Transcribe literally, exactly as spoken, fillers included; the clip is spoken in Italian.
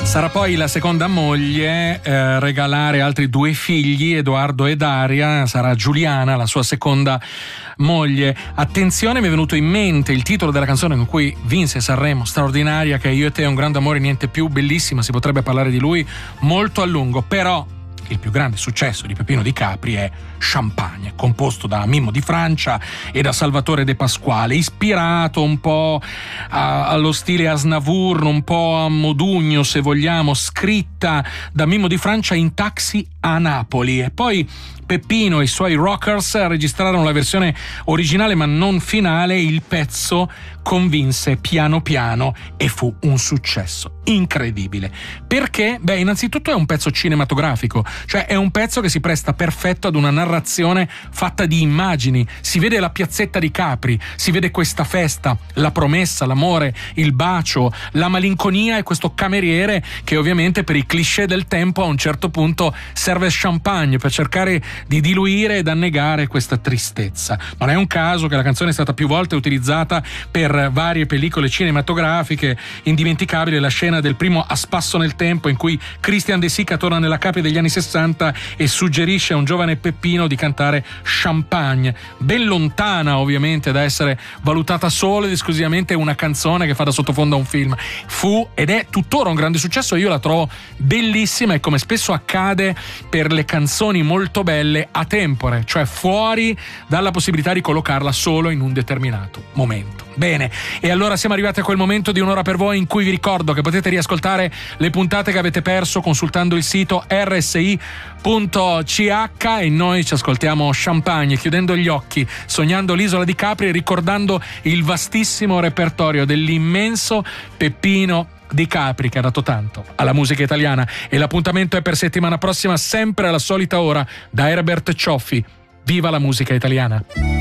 Sarà poi la seconda moglie eh, regalare altri due figli, Edoardo e Daria. Sarà Giuliana la sua seconda moglie. Attenzione, mi è venuto in mente il titolo della canzone con cui vinse Sanremo, straordinaria, che è Io e te, un grande amore, niente più, bellissima, si potrebbe parlare di lui molto a lungo, però il più grande successo di Peppino Di Capri è Champagne, composto da Mimmo di Francia e da Salvatore De Pasquale, ispirato un po' a, allo stile Aznavour, un po' a Modugno se vogliamo, scritta da Mimmo di Francia in taxi a Napoli. E poi Peppino e i suoi Rockers registrarono la versione originale ma non finale. Il pezzo convinse piano piano e fu un successo incredibile. Perché? Beh, innanzitutto è un pezzo cinematografico, cioè è un pezzo che si presta perfetto ad una narrazione fatta di immagini. Si vede la piazzetta di Capri, si vede questa festa, la promessa, l'amore, il bacio, la malinconia e questo cameriere che ovviamente per i cliché del tempo a un certo punto serve champagne per cercare di diluire ed annegare questa tristezza. Non è un caso che la canzone è stata più volte utilizzata per varie pellicole cinematografiche. Indimenticabile la scena del primo A spasso nel tempo in cui Christian De Sica torna nella Capri degli anni sessanta e suggerisce a un giovane Peppino di cantare Champagne, ben lontana ovviamente da essere valutata solo ed esclusivamente una canzone che fa da sottofondo a un film. Fu ed è tuttora un grande successo, io la trovo bellissima e, come spesso accade per le canzoni molto belle, a tempore, cioè fuori dalla possibilità di collocarla solo in un determinato momento. Bene, e allora siamo arrivati a quel momento di Un'ora per voi in cui vi ricordo che potete riascoltare le puntate che avete perso consultando il sito erre esse i punto ci acca, e noi ci ascoltiamo Champagne chiudendo gli occhi, sognando l'isola di Capri e ricordando il vastissimo repertorio dell'immenso Peppino Di Capri, che ha dato tanto alla musica italiana. E l'appuntamento è per settimana prossima, sempre alla solita ora, da Herbert Cioffi. Viva la musica italiana!